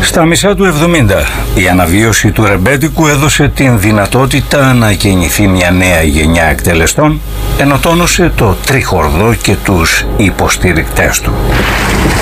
Στα μισά του 70, η αναβίωση του ρεμπέτικου έδωσε την δυνατότητα να γεννηθεί μια νέα γενιά εκτελεστών, ενώ τόνωσε το τρίχορδο και τους υποστηρικτές του.